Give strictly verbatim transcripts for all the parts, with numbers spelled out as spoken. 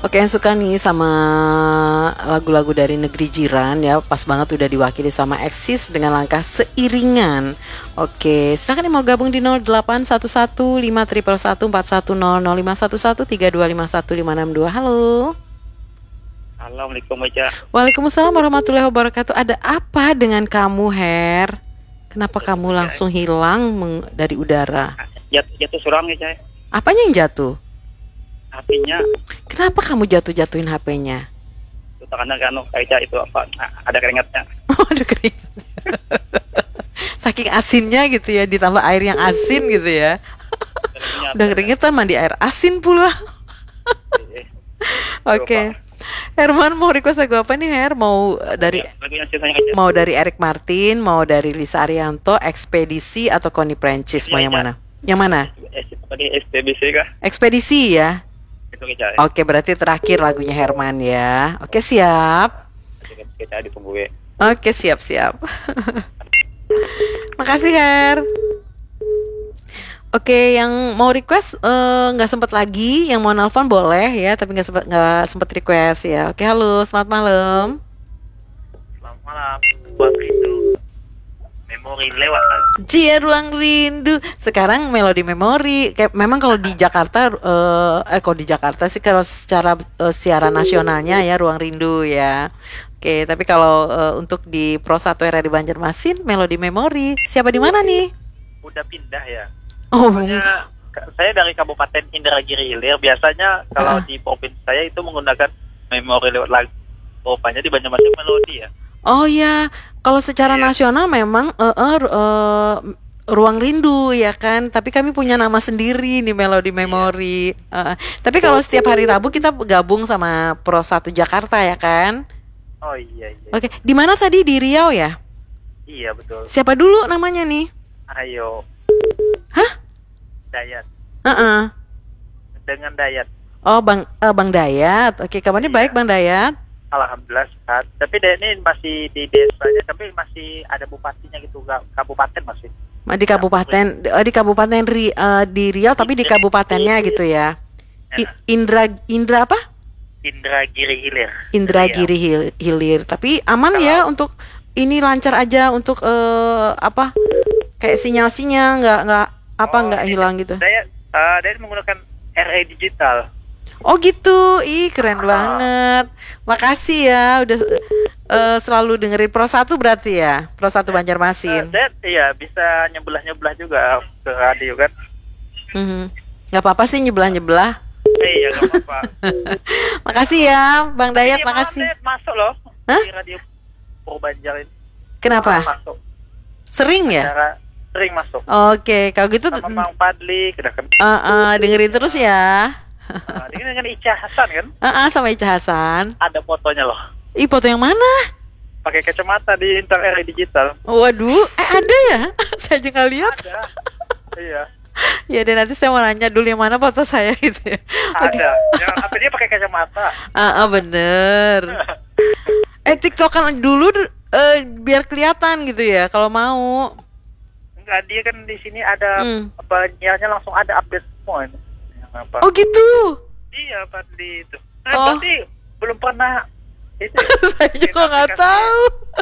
Oke, yang suka nih sama lagu-lagu dari negeri jiran ya, pas banget udah diwakili sama Eksis dengan langkah seiringan. Oke, silakan yang mau gabung di nol delapan satu satu lima satu satu empat satu nol nol lima satu satu tiga dua lima satu lima enam dua. Halo. Assalamualaikum Eca. Waalaikumsalam warahmatullahi wabarakatuh. Ada apa dengan kamu, Her? Kenapa kamu langsung hilang meng- dari udara? Jatuh, jatuh suram ya, Cai. Apanya yang jatuh? H P-nya Kenapa kamu jatuh-jatuhin H P-nya? itu karena kan kayak itu apa? Ada keringatnya. Oh, aduh keringat. Saking asinnya gitu ya, ditambah air yang asin gitu ya. Udah keringetan mandi air asin pula. Oke. Okay. Herman mau request lagu apa nih, Her? Mau dari mau dari Eric Martin, mau dari Lisa Arianto, Ekspedisi atau Connie Prancis, mau yang mana? Yang mana? Tadi Ekspedisi kah? Ekspedisi ya. Oke, berarti terakhir lagunya Herman ya. Oke, siap. Kita ditunggu ya. Oke, siap-siap. Makasih, Her. Oke, yang mau request nggak uh, sempat lagi, yang mau nelpon boleh ya, tapi nggak sempat nggak sempat request ya. Oke, halo, selamat malam. Selamat malam. Buat itu memori lewat kan. Cia ruang rindu. Sekarang melodi memori. Kayak memang kalau di Jakarta, uh, eh kalau di Jakarta sih kalau secara uh, siaran nasionalnya ya ruang rindu ya. Oke, tapi kalau uh, untuk di Pro satu R R I Banjarmasin, melodi memori. Siapa di mana nih? Udah pindah ya. Oh, Pokoknya, saya dari Kabupaten Indragiri Hilir. Biasanya kalau uh. di provinsi saya itu menggunakan memori lewat lagu. Rupanya di Banjarmasin melodi ya. Oh ya, kalau secara yeah. nasional memang uh, uh, uh, ruang rindu ya kan. Tapi kami punya nama sendiri nih, melodi memori. Yeah. Uh, tapi kalau setiap hari Rabu kita gabung sama Pro satu Jakarta ya kan. Oh iya iya. Oke, di mana tadi, di Riau ya? Iya betul. Siapa dulu namanya nih? Ayo. Hah? Dayat. Uh-uh. Dengan Dayat. Oh, Bang uh, Bang Dayat. Oke, kabarnya iya. baik Bang Dayat? Alhamdulillah sehat. Tapi Dayat ini masih di desanya, tapi masih ada bupatinya gitu, kabupaten masih. Di kabupaten, uh, di kabupaten Ri, uh, di Riau, tapi di kabupatennya gitu ya. I, Indra Indra apa? Indragiri Hilir. Indragiri Hil, Hilir. Tapi aman Kalau, ya untuk ini lancar aja untuk uh, apa? Kayak sinyal-sinyal nggak nggak apa nggak oh, hilang gitu. Dayat, uh, Dayat menggunakan R A digital. Oh gitu, ih keren ah. banget. Makasih ya, udah uh, selalu dengerin Pro satu berarti ya, Pro satu Banjarmasin. Uh, iya, bisa nyebelah-nyebelah juga ke radio kan. Mm-hmm. Gak apa-apa sih nyebelah-nyebelah. Eh, iya gak apa-apa. Makasih ya, Bang Dayat, ini makasih. Dayat masuk loh Hah? di radio Pro Banjar ini. Kenapa? Masuk. Sering ya? Acara sering masuk. Oke, kalau gitu. Sama Bang Padli, kita kan. Uh, uh, dengerin terus ya. Nah, ini dengan Ica Hasan kan? Uh-uh, sama Ica Hasan. Ada fotonya loh. Ih, foto yang mana? Pakai kacamata di Intel R A digital. Waduh, eh ada ya? Saya juga nggak lihat. Ada. Iya. Ya dan nanti saya mau nanya dulu yang mana foto saya gitu ya. Ada. Okay. Yang apa dia pakai kacamata? Ah, uh, uh, bener. eh TikTokan dulu uh, biar kelihatan gitu ya kalau mau. Enggak, dia kan di sini ada hmm. apa nyiarnya langsung ada update semua ini. Apa? Oh gitu. Iya Padli itu. Nah, oh. Berarti belum pernah itu. Saya juga nggak tahu.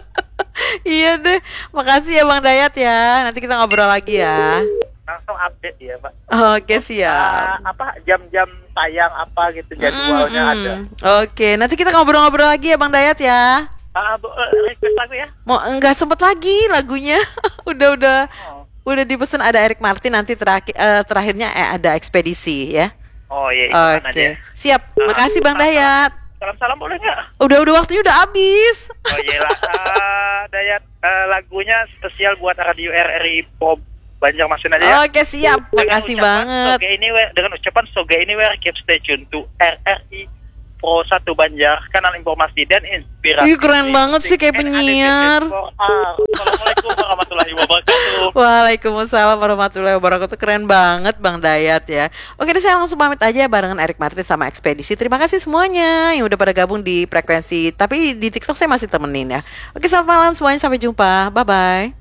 Iya deh. Makasih ya Bang Dayat ya. Nanti kita ngobrol lagi ya. Langsung update ya Pak. Oke siap. Nah, apa jam-jam tayang apa gitu jadwalnya mm-hmm. ada. Oke, nanti kita ngobrol-ngobrol lagi ya Bang Dayat ya. Ah, uh, request lagu ya? Mau enggak sempet lagi lagunya. Udah-udah. Oh. Udah dipesan ada Eric Martin, nanti terakhir uh, terakhirnya eh, ada Ekspedisi ya. Oh iya. Oke. Okay. Siap. Uh, Makasih Bang Dayat. Salam-salam boleh nggak? Udah udah waktunya udah habis. Oh iya lah. Uh, Dayat uh, lagunya spesial buat radio R R I Pop Banjarmasin aja ya. Oke okay, siap. Makasih banget. Soge anywhere, dengan ucapan Soge anywhere keep stay tune to R R I Pro satu Banjar, kanal informasi dan inspirasi. Ih keren banget sih kayak penyiar. Assalamualaikum warahmatullahi wabarakatuh. Waalaikumsalam warahmatullahi wabarakatuh. Keren banget Bang Dayat ya. Oke deh saya langsung pamit aja barengan Eric Martin sama Ekspedisi. Terima kasih semuanya yang udah pada gabung di frekuensi. Tapi di TikTok saya masih temenin ya. Oke selamat malam semuanya, sampai jumpa. Bye bye.